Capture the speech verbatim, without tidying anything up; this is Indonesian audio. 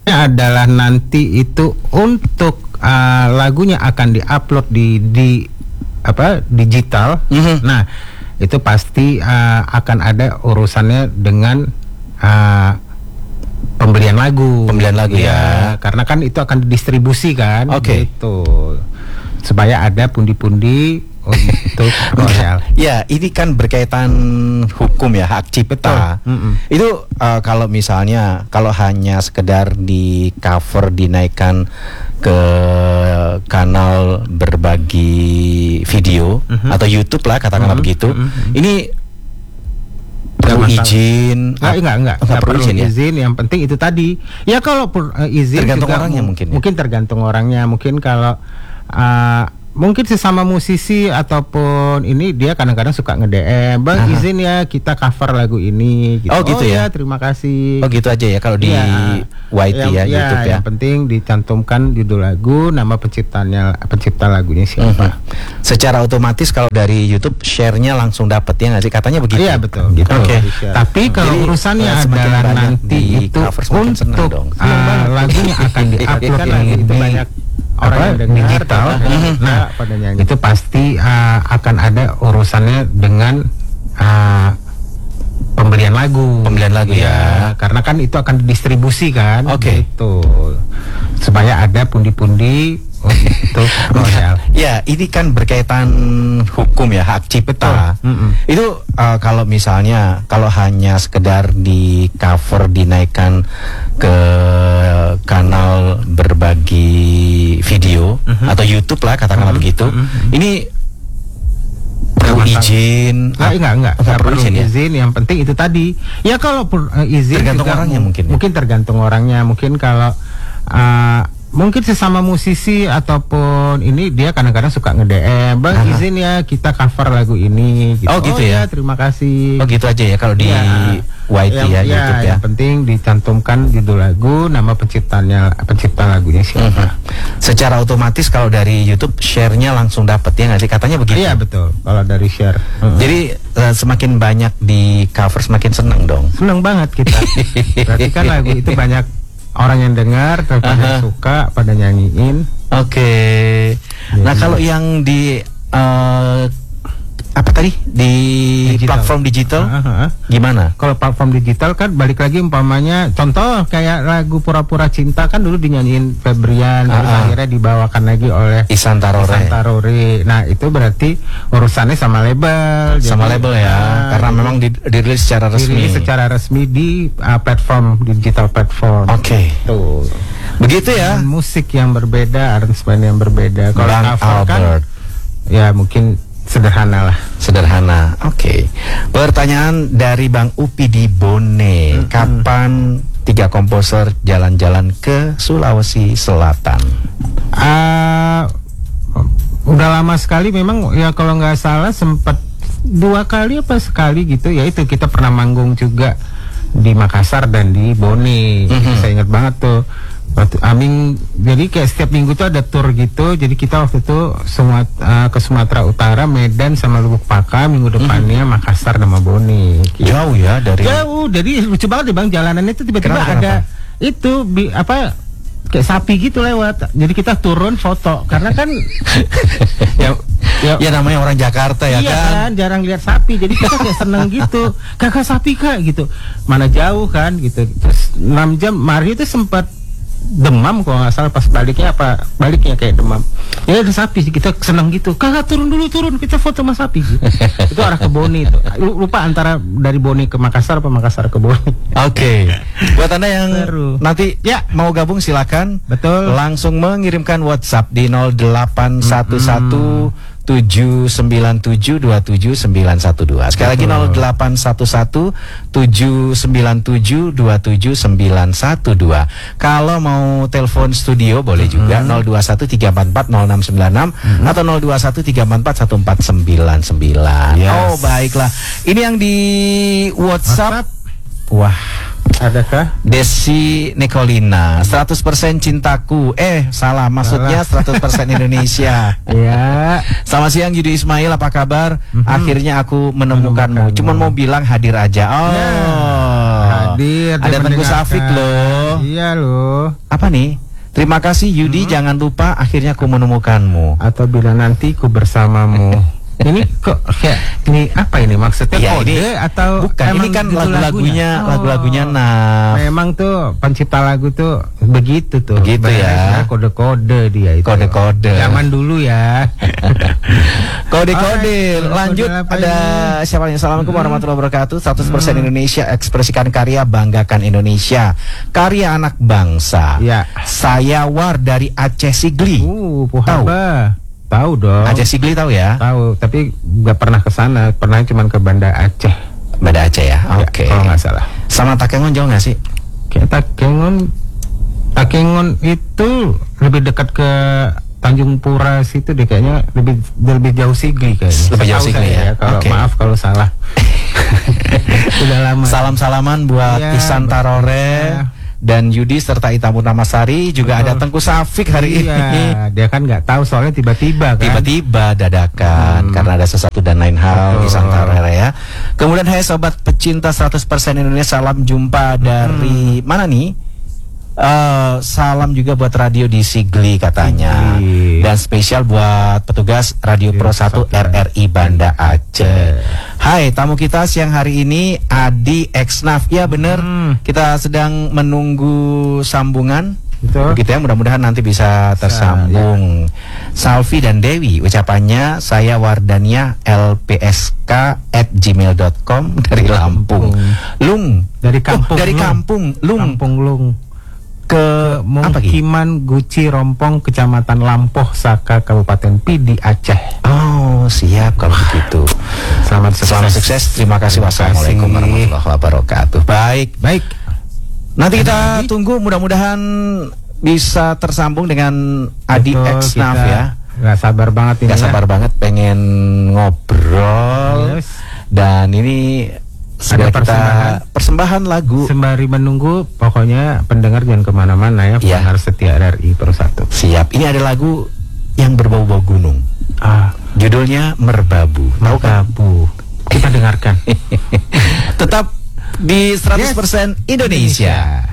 adalah nanti itu untuk uh, lagunya akan diupload di di apa digital. Mm-hmm. Nah, itu pasti uh, akan ada urusannya dengan uh, pembelian lagu. Pembelian lagu ya. ya. Karena kan itu akan didistribusi kan. Oke. Okay. Gitu. Supaya ada pundi-pundi untuk royal. Ya, ini kan berkaitan hukum ya, hak cipta. Itu uh, kalau misalnya kalau hanya sekedar di cover dinaikkan ke kanal berbagi video uh-huh. atau YouTube lah katakanlah uh-huh. begitu. Uh-huh. Ini perlu izin? Enggak, enggak, enggak, enggak perlu izin, izin ya? Yang penting itu tadi. Ya kalau uh, izin tergantung juga orangnya mungkin. Mungkin ya? tergantung orangnya. Mungkin kalau uh, mungkin sesama musisi ataupun ini dia kadang-kadang suka nge-D M, "Bang, aha. izin ya kita cover lagu ini." Gitu. Oh gitu oh, ya? ya. Terima kasih. Oh gitu aja ya kalau di ya, Y T ya, ya YouTube ya. Yang penting dicantumkan judul lagu, nama penciptanya, pencipta lagunya siapa. Mm-hmm. Secara otomatis kalau dari YouTube share-nya langsung dapat ya nggak sih? Katanya begitu. Iya betul. Gitu. Oke. Okay. Tapi kalau Jadi, urusannya uh, adalah nanti itu untuk uh, lagunya akan diupload ini itu banyak orang yang dengar digital, nah, nah itu pasti uh, akan ada urusannya dengan uh, pembelian lagu, pembelian lagu ya, ya. Karena kan itu akan didistribusi kan, oke, okay. Gitu. Supaya ada pundi-pundi untuk royal. Ya, ini kan berkaitan hukum ya, hak cipta. Itu uh, kalau misalnya kalau hanya sekedar di cover dinaikkan ke kanal berbagi video uh-huh. atau YouTube lah katakanlah uh-huh. begitu. Uh-huh. Ini perlu izin? Nah, enggak, enggak, enggak perlu izin, ya? izin. Yang penting itu tadi. Ya kalau uh, izin tergantung juga orangnya mungkin. Ya? Mungkin tergantung orangnya. Mungkin kalau uh, mungkin sesama musisi ataupun ini dia kadang-kadang suka nge-D M, "Bang, aha. izin ya kita cover lagu ini." Gitu. Oh gitu oh, ya. Terima kasih. Oh gitu aja ya kalau di ya. Y T ya, ya YouTube ya. Yang penting dicantumkan judul lagu, nama penciptanya, pencipta lagunya siapa. Uh-huh. Secara otomatis kalau dari YouTube share-nya langsung dapat ya nggak sih? Katanya begitu. Iya betul. Kalau dari share. Uh-huh. Jadi uh, semakin banyak di cover semakin seneng dong. Seneng banget kita. Berarti kan lagu itu banyak orang yang dengar, pada uh-huh. suka, pada nyanyiin. Oke. Okay. Nah kalau yang di uh, apa tadi di digital. Platform digital uh-huh. gimana? Kalau platform digital kan balik lagi umpamanya contoh kayak lagu Pura-Pura Cinta kan dulu dinyanyiin Febrian, uh-huh. terus akhirnya dibawakan lagi oleh Ihsan Tarore. Ihsan Tarore. Nah itu berarti urusannya sama label. Sama jadi, label ya, uh, karena memang dirilis secara resmi. Dirilis secara resmi di uh, platform digital platform. Oke. Okay. Tuh. Begitu ya. Dan musik yang berbeda, aransemen yang berbeda. Kalau cover kan, ya mungkin sederhana lah. Sederhana, oke. Okay. Pertanyaan dari Bang Upi di Bone, mm-hmm. kapan tiga komposer jalan-jalan ke Sulawesi Selatan? Uh, udah lama sekali memang ya kalau nggak salah sempat dua kali apa sekali gitu ya itu kita pernah manggung juga di Makassar dan di Bone. Mm-hmm. Saya ingat banget tuh. Waktu Aming jadi kayak setiap minggu tuh ada tour gitu. Jadi kita waktu itu semua uh, ke Sumatera Utara, Medan sama Lubuk Pakam, minggu depannya mm-hmm. Makassar sama Bone. Gitu. Jauh ya dari Jauh. Jadi lucu banget deh Bang, jalanannya itu tiba-tiba kenapa, ada kenapa? Itu bi, apa kayak sapi gitu lewat. Jadi kita turun foto karena kan ya, ya ya namanya orang Jakarta ya iya kan. kan jarang lihat sapi. Jadi kita kayak seneng gitu. Kakak sapi Kak gitu. Mana jauh kan gitu. Terus enam jam Mari itu sempat demam kalau nggak salah pas baliknya apa baliknya kayak demam ya ada sapi kita seneng gitu kakak turun dulu turun kita foto sama sapi gitu. Itu arah ke Bone itu lupa antara dari Bone ke Makassar apa Makassar ke Bone. Oke okay. Buat anda yang Baru. nanti ya mau gabung silakan betul langsung mengirimkan WhatsApp di nol delapan satu satu tujuh sembilan tujuh dua tujuh sembilan satu dua. Sekali lagi nol delapan satu satu tujuh sembilan tujuh dua tujuh sembilan satu dua. Kalau mau telepon studio boleh juga mm-hmm. nol dua satu tiga empat empat nol enam sembilan enam mm-hmm. atau nol dua satu tiga empat empat satu empat sembilan sembilan. Yes. Oh baiklah. Ini yang di WhatsApp. WhatsApp. Wah, adakah? Desi Nicolina, seratus persen cintaku. Eh, salah, maksudnya seratus persen Indonesia. Ya. Selamat siang Yudi Ismail, apa kabar? Mm-hmm. Akhirnya aku menemukanmu. Menemukan Cuman mau bilang hadir aja. Oh. Ya. hadir, Ada Tengku mendengarkan. Safik loh. Iya loh. Apa nih? Terima kasih Yudi, hmm. jangan lupa akhirnya ku menemukanmu. Atau bila nanti ku bersamamu. Ini kok kayak ini apa ini maksudnya ya, kode ini, atau bukan ini kan gitu lagu-lagunya oh, lagu-lagunya nah memang tuh pencipta lagu tuh begitu tuh begitu ya kode-kode dia itu kode-kode zaman dulu ya kode-kode oh, lanjut kode ada ini. Siapa nih? Assalamualaikum hmm. warahmatullahi wabarakatuh. Seratus persen hmm. Indonesia, ekspresikan karya, banggakan Indonesia, karya anak bangsa ya. Saya War dari Aceh Sigli. uh Puhaba tahu dong. Aceh Sigli tahu ya? Tahu, tapi nggak pernah ke sana. Pernah cuma ke Banda Aceh. Banda Aceh ya? Oke. Okay. Kalau nggak salah. Sama Takengon jauh nggak sih? Kayak Takengon, Takengon itu lebih dekat ke Tanjung Pura situ deh kayaknya, lebih lebih jauh Sigli kayaknya. Lebih jauh Sigli ya. Kalau okay. maaf kalau salah. Udah lama. Salam-salaman buat ya, Isan Tarore. Ya. Dan Yudi serta Ita Purnamasari juga oh. ada Tengku Safik hari iya, ini. Dia kan nggak tahu soalnya tiba-tiba kan. Tiba-tiba dadakan hmm. karena ada sesuatu dan lain hal di Santara ya. Kemudian hai sobat pecinta seratus persen Indonesia, salam jumpa dari hmm. mana nih? Uh, salam juga buat radio di Sigli katanya. Sigli. Dan spesial buat petugas Radio Pro satu R R I Banda Aceh. Hai, tamu kita siang hari ini Adi Exnaf. Ya bener, hmm. kita sedang menunggu sambungan. Betul. Begitu ya, mudah-mudahan nanti bisa tersambung. Ya. Salvi dan Dewi, ucapannya saya Wardania L P S K at gmail dot com dari Lampung. Lung dari kampung. Oh, dari Lung. kampung Lung. Kampung Lung. Ke Mukiman Guci Rompong, Kecamatan Lampoh Saka, Kabupaten Pidi, Aceh. Oh siap kalau begitu. Selamat sukses. Selamat sukses. Terima kasih. Wassalamualaikum warahmatullahi wabarakatuh. Baik, baik. Nanti kita tunggu, mudah-mudahan bisa tersambung dengan Adi Exnaf ya. Gak sabar banget ini. Gak ya. sabar banget pengen ngobrol. Yes. Dan ini ada persembahan, persembahan lagu. Sembari menunggu, pokoknya pendengar jangan kemana-mana ya, ya. Pendengar setia R R I Pro satu. Siap. Ini ada lagu yang berbau-bau gunung. Ah, judulnya Merbabu. Merbabu. Kita dengarkan. Tetap di seratus persen yes. Indonesia.